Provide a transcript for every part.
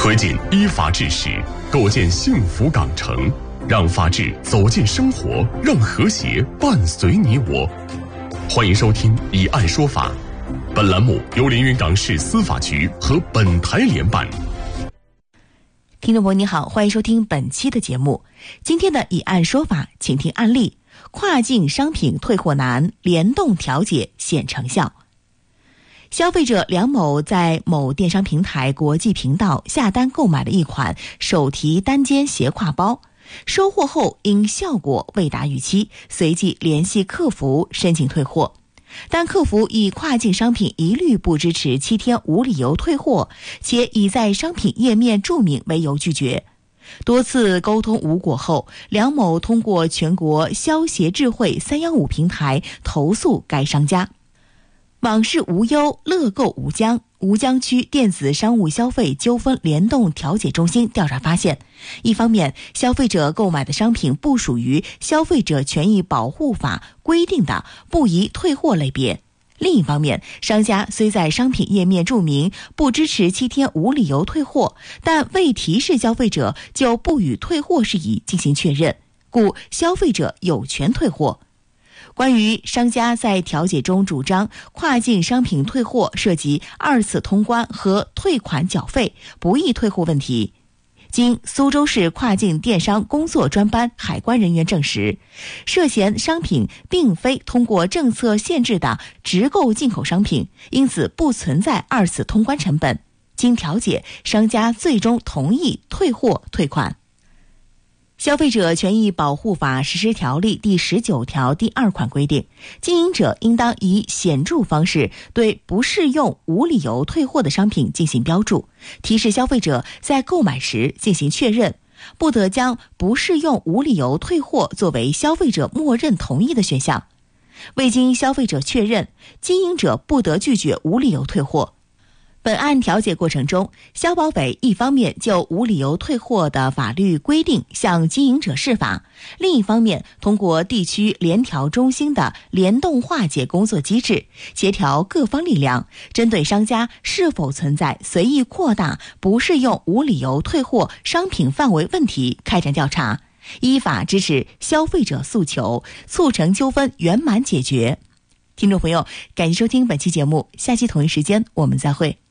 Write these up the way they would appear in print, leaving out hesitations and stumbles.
推进依法治实，构建幸福港城，让法治走进生活，让和谐伴随你我。欢迎收听《以案说法》，本栏目由连云港市司法局和本台联办。 听众朋友你好，欢迎收听本期的节目。今天的以案说法，请听案例：跨境商品退货难，联动调解显成效。消费者梁某在某电商平台国际频道下单购买了一款手提单肩斜挎包，收货后因效果未达预期，随即联系客服申请退货，但客服以跨境商品一律不支持7天无理由退货，且已在商品页面注明为由拒绝。多次沟通无果后，梁某通过全国消协智慧315平台投诉该商家。网市无忧乐购吴江区电子商务消费纠纷联动调解中心调查发现，一方面，消费者购买的商品不属于消费者权益保护法规定的不宜退货类别；另一方面，商家虽在商品页面注明不支持7天无理由退货，但未提示消费者就不予退货事宜进行确认，故消费者有权退货。关于商家在调解中主张跨境商品退货涉及2次通关和退款缴费、不易退货问题，经苏州市跨境电商工作专班海关人员证实，涉嫌商品并非通过政策限制的直购进口商品，因此不存在2次通关成本。经调解，商家最终同意退货退款。消费者权益保护法实施条例第19条第2款规定，经营者应当以显著方式对不适用无理由退货的商品进行标注，提示消费者在购买时进行确认，不得将不适用无理由退货作为消费者默认同意的选项。未经消费者确认，经营者不得拒绝无理由退货。本案调解过程中，消保委一方面就无理由退货的法律规定向经营者释法，另一方面通过地区联调中心的联动化解工作机制，协调各方力量，针对商家是否存在随意扩大不适用无理由退货商品范围问题开展调查，依法支持消费者诉求，促成纠纷圆满解决。听众朋友，感谢收听本期节目，下期同一时间我们再会。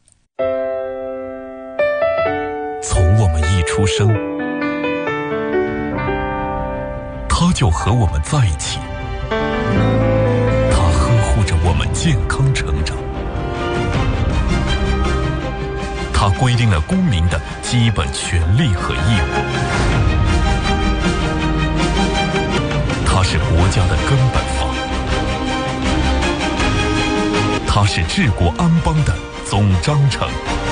从我们一出生，他就和我们在一起，他呵护着我们健康成长，他规定了公民的基本权利和义务，他是国家的根本法，他是治国安邦的总章程。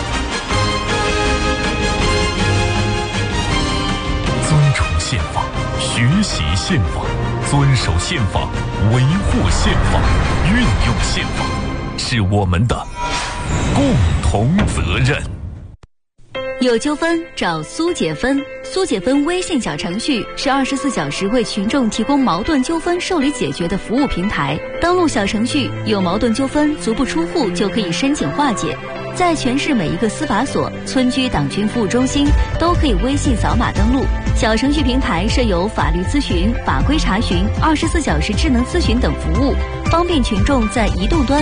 尊崇宪法，学习宪法，遵守宪法，维护宪法，运用宪法，是我们的共同责任。 有纠纷找苏解纷，苏解纷微信小程序是24小时为群众提供矛盾纠纷受理解决的服务平台。登录小程序，有矛盾纠纷足不出户就可以申请化解。在全市每一个司法所、村居党军服务中心都可以微信扫码登录。小程序平台设有法律咨询、法规查询、24小时智能咨询等服务，方便群众在移动端